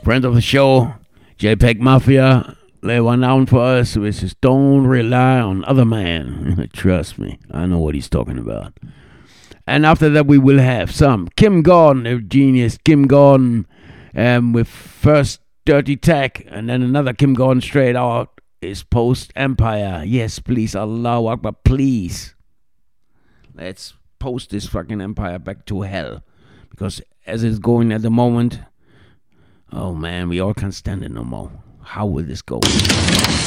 Friend of the show, JPEG Mafia, lay one down for us, which is Don't Rely on Other Man. Trust me, I know what he's talking about. And after that, we will have some Kim Gordon, the genius Kim Gordon, with first Dirty Tech, and then another Kim Gordon straight out is Post Empire. Yes, please, Allahu Akbar, please. Let's post this fucking empire back to hell. Because as it's going at the moment, oh man, we all can't stand it no more. How will this go?